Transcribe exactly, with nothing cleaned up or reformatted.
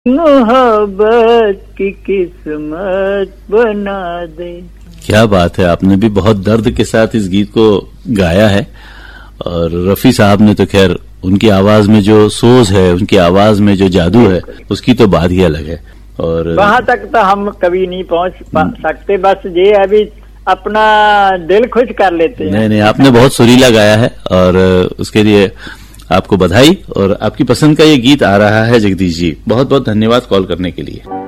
मोहब्बत की किस्मत बना दे। क्या बात है, आपने भी बहुत दर्द के साथ इस गीत को गाया है। और रफी साहब ने तो खैर, उनकी आवाज में जो सोज है, उनकी आवाज में जो जादू है, उसकी तो बात ही अलग है। और वहां तक तो हम कभी नहीं पहुंच सकते, बस ये अभी अपना दिल खुश कर लेते हैं। नहीं नहीं, आपने बहुत सुरीला गाया है और उसके लिए आपको बधाई। और आपकी पसंद का ये गीत आ रहा है जगदीश जी, बहुत बहुत धन्यवाद कॉल करने के लिए।